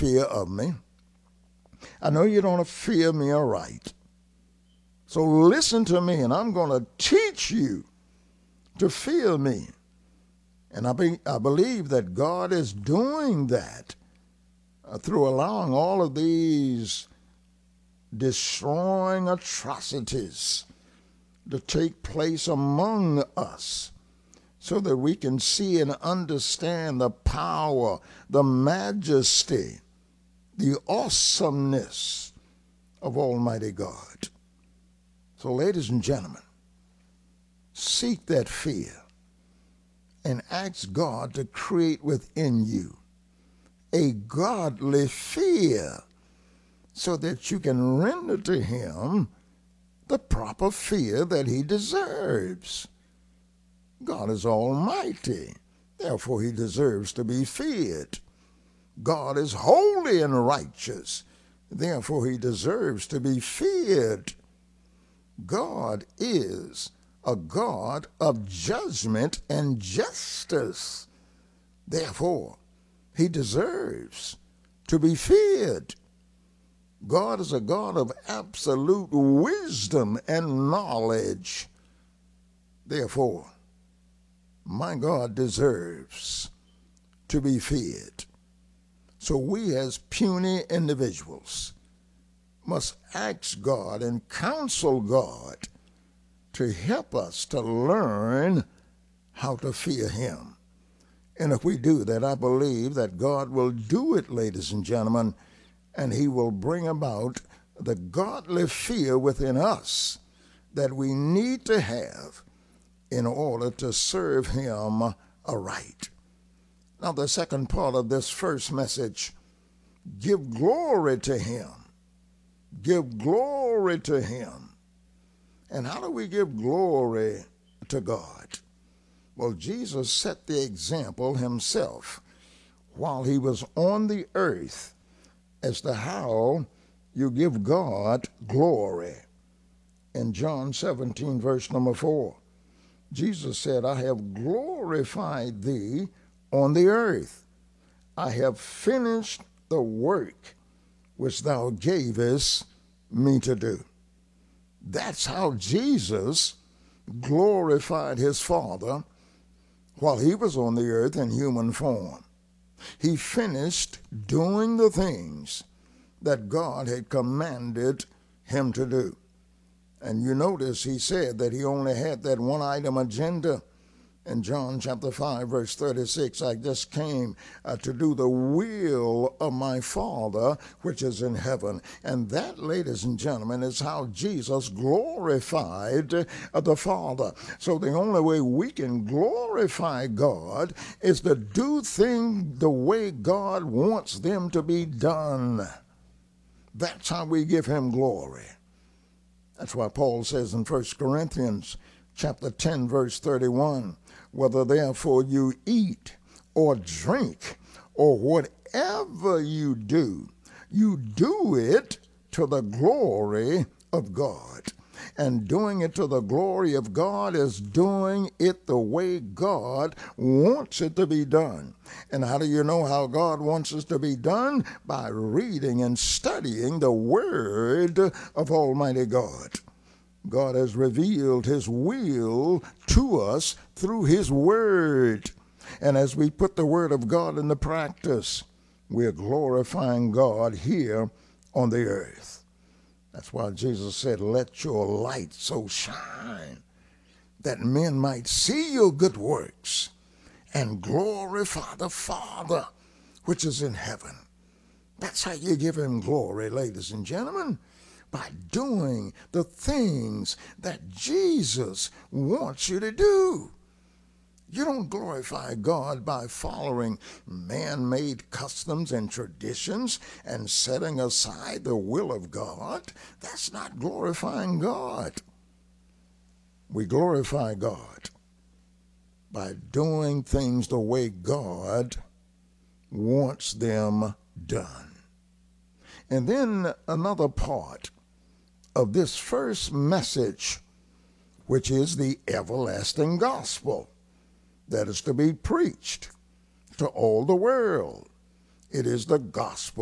fear of me. I know you don't fear me aright. So listen to me, and I'm going to teach you to fear me. And I believe that God is doing that through allowing all of these destroying atrocities to take place among us, so that we can see and understand the power, the majesty, the awesomeness of Almighty God. So, ladies and gentlemen, seek that fear and ask God to create within you a godly fear so that you can render to him the proper fear that he deserves. God is almighty, therefore he deserves to be feared. God is holy and righteous, therefore he deserves to be feared. God is a God of judgment and justice. Therefore, he deserves to be feared. God is a God of absolute wisdom and knowledge. Therefore, my God deserves to be feared. So we as puny individuals must ask God and counsel God to help us to learn how to fear him. And if we do that, I believe that God will do it, ladies and gentlemen, and he will bring about the godly fear within us that we need to have in order to serve him aright. Now, the second part of this first message, give glory to him. Give glory to him. And how do we give glory to God? Well, Jesus set the example himself while he was on the earth as to how you give God glory. In John 17, verse number 4, Jesus said, I have glorified thee on the earth. I have finished the work which thou gavest me to do. That's how Jesus glorified his Father while he was on the earth in human form. He finished doing the things that God had commanded him to do. And you notice he said that he only had that one item agenda. In John chapter 5, verse 36, I just came to do the will of my Father which is in heaven. And that, ladies and gentlemen, is how Jesus glorified the Father. So the only way we can glorify God is to do things the way God wants them to be done. That's how we give him glory. That's why Paul says in 1 Corinthians chapter 10, verse 31, whether therefore you eat or drink or whatever you do it to the glory of God. And doing it to the glory of God is doing it the way God wants it to be done. And how do you know how God wants it to be done? By reading and studying the Word of Almighty God. God has revealed his will to us through his Word. And as we put the Word of God into practice, we're glorifying God here on the earth. That's why Jesus said, let your light so shine that men might see your good works and glorify the Father which is in heaven. That's how you give him glory, ladies and gentlemen, by doing the things that Jesus wants you to do. You don't glorify God by following man-made customs and traditions and setting aside the will of God. That's not glorifying God. We glorify God by doing things the way God wants them done. And then another part of this first message, which is the everlasting gospel that is to be preached to all the world. It is the gospel